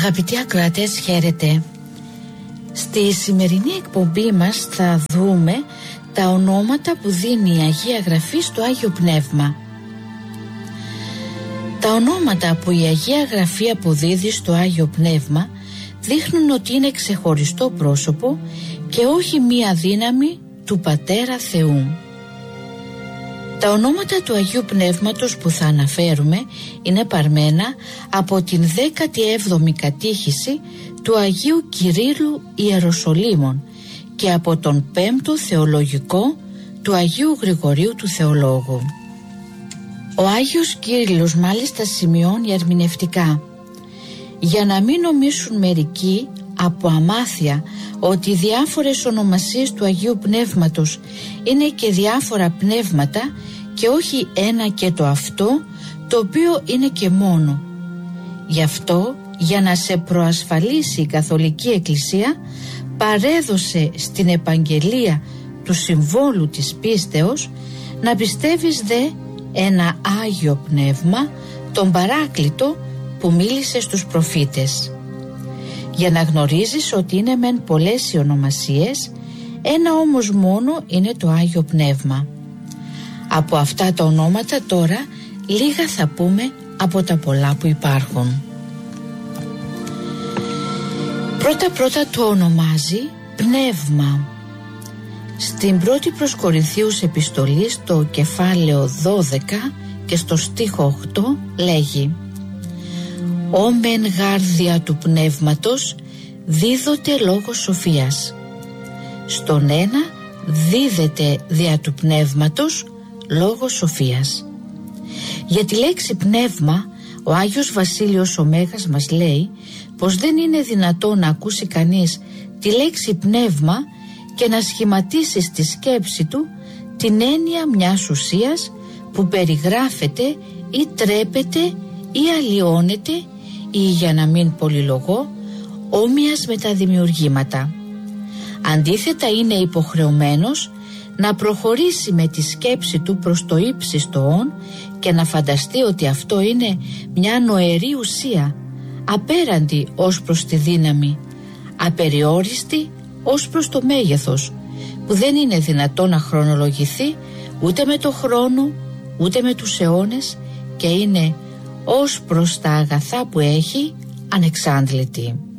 Αγαπητοί ακροατές, χαίρετε. Στη σημερινή εκπομπή μας θα δούμε τα ονόματα που δίνει η Αγία Γραφή στο Άγιο Πνεύμα. Τα ονόματα που η Αγία Γραφή αποδίδει στο Άγιο Πνεύμα δείχνουν ότι είναι ξεχωριστό πρόσωπο και όχι μία δύναμη του Πατέρα Θεού. Τα ονόματα του Αγίου Πνεύματος που θα αναφέρουμε είναι παρμένα από την 17η κατήχηση του Αγίου Κυρίλλου Ιεροσολύμων και από τον 5ο θεολογικό του Αγίου Γρηγορίου του Θεολόγου. Ο Άγιος Κύριλλος μάλιστα σημειώνει ερμηνευτικά: για να μην νομίσουν μερικοί από αμάθεια ότι οι διάφορες ονομασίες του Αγίου Πνεύματος είναι και διάφορα πνεύματα και όχι ένα και το αυτό, το οποίο είναι και μόνο. Γι' αυτό, για να σε προασφαλίσει η Καθολική Εκκλησία, παρέδωσε στην επαγγελία του συμβόλου της πίστεως να πιστεύεις δε ένα Άγιο Πνεύμα, τον Παράκλητο που μίλησε στους προφήτες. Για να γνωρίζεις ότι είναι μεν πολλές οι ονομασίες, ένα όμως μόνο είναι το Άγιο Πνεύμα. Από αυτά τα ονόματα τώρα λίγα θα πούμε από τα πολλά που υπάρχουν. Πρώτα το ονομάζει Πνεύμα. Στην πρώτη προς Κορινθίους επιστολή στο κεφάλαιο 12 και στο στίχο 8 λέγει: «Ω μεν γάρδια του Πνεύματος δίδοτε λόγος σοφίας. Στον ένα δίδεται δια του Πνεύματος λόγος σοφίας». Για τη λέξη πνεύμα ο Άγιος Βασίλειος ο Μέγας μας λέει πως δεν είναι δυνατό να ακούσει κανείς τη λέξη πνεύμα και να σχηματίσει στη σκέψη του την έννοια μιας ουσίας που περιγράφεται ή τρέπεται ή αλλοιώνεται ή, για να μην πολυλογώ, όμοιας με τα δημιουργήματα. Αντίθετα είναι υποχρεωμένος να προχωρήσει με τη σκέψη του προς το ύψιστο όν και να φανταστεί ότι αυτό είναι μια νοερή ουσία, απέραντη ως προς τη δύναμη, απεριόριστη ως προς το μέγεθος, που δεν είναι δυνατό να χρονολογηθεί ούτε με το χρόνο ούτε με τους αιώνες και είναι ως προς τα αγαθά που έχει ανεξάντλητη.